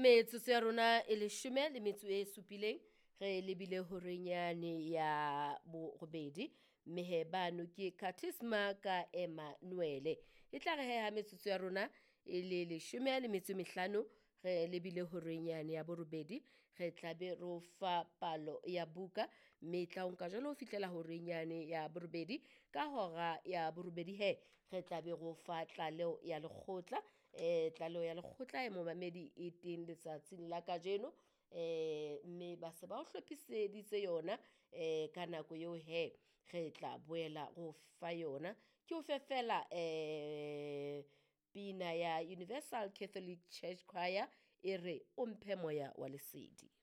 metsotso ya rona e 17 re lebile horenyane ya borobedi mme he bano ke Katisma ka Emmanuele e tla re ha metsotso ya rona e le 15 re lebile horenyane ya borobedi re tla be ro fa palo ya buka mme tla nka jalo ho fitlela horenyane ya borobedi ka hora ya borobedi he re tla be ro fa tlaleo ya lekgotla tlaleo ya lekgotla e momamedi e teng letsatsing la kajeno mme ba se ba o hlophiseditse yona ka nako eo he re tla boela go fa yona ke o fefela pina ya Universal Catholic Church Choir e re o mphe moya wa lesedi.